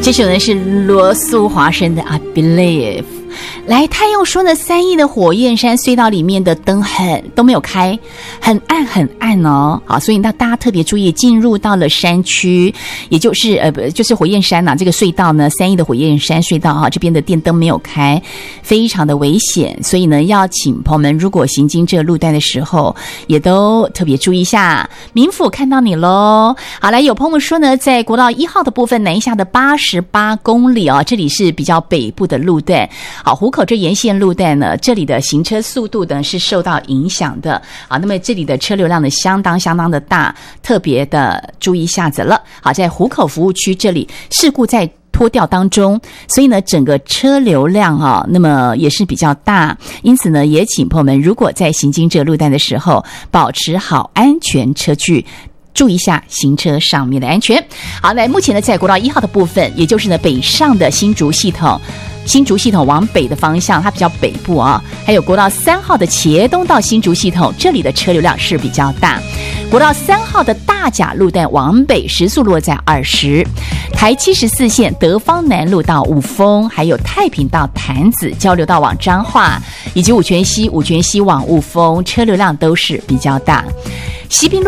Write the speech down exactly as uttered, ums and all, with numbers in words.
这首呢是罗素华生的 I Believe。来，他又说呢，三义的火焰山隧道里面的灯很都没有开，很暗很暗哦。好，所以那大家特别注意，进入到了山区，也就是呃不就是火焰山呐、啊，这个隧道呢，三义的火焰山隧道哈、啊，这边的电灯没有开，非常的危险。所以呢，要请朋友们如果行经这个路段的时候，也都特别注意一下。民府看到你喽。好，来，有朋友们说呢，在国道一号的部分南下的八十八公里哦，这里是比较北部的路段。好，湖口这沿线路段呢，这里的行车速度呢是受到影响的啊。那么这里的车流量呢相当相当的大，特别的注意一下子了。好，在湖口服务区这里事故在拖吊当中，所以呢整个车流量啊，那么也是比较大。因此呢，也请朋友们如果在行经这个路段的时候，保持好安全车距。注意一下行车上面的安全。好，来，目前呢，在国道一号的部分，也就是呢北上的新竹系统，新竹系统往北的方向，它比较北部啊。还有国道三号的茄东到新竹系统，这里的车流量是比较大。国道三号的大甲路段往北时速落在二十，台七十四线德芳南路到五峰，还有太平到潭子交流道往彰化，以及五权西五权西往雾峰，车流量都是比较大。西滨路